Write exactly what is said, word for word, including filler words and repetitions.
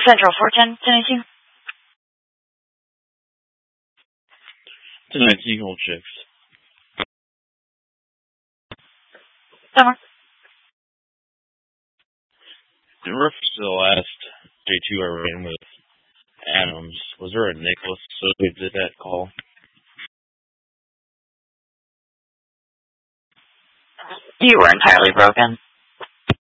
Central four ten, ten eighteen. ten nineteen, hold chicks. Summer. In reference to the last J two I ran with Adams, was there a Nicholas associated with that call? You were entirely broken.